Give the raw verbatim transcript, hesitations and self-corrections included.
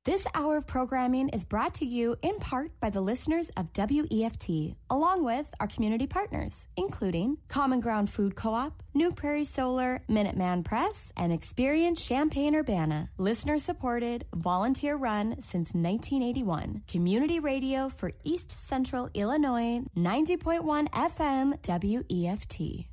This hour of programming is brought to you in part by the listeners of W E F T, along with our community partners, including Common Ground Food Co-op, New Prairie Solar, Minuteman Press, and Experience Champaign-Urbana. Listener-supported, volunteer-run since nineteen eighty-one. Community radio for East Central Illinois, ninety point one F M W E F T.